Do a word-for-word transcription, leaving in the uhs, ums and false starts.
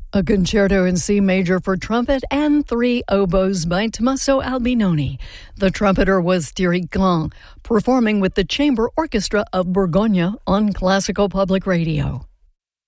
A concerto in C major for trumpet and three oboes by Tommaso Albinoni. The trumpeter was Thierry Glan, performing with the Chamber Orchestra of Bourgogne on Classical Public Radio.